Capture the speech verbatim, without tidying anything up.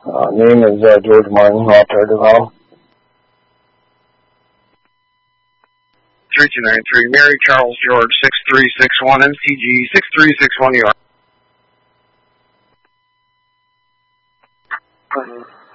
Uh, name is uh, George Martin, Walter Duval. three two nine three, Mary Charles George, six three six one, M C G, six three six one, you are.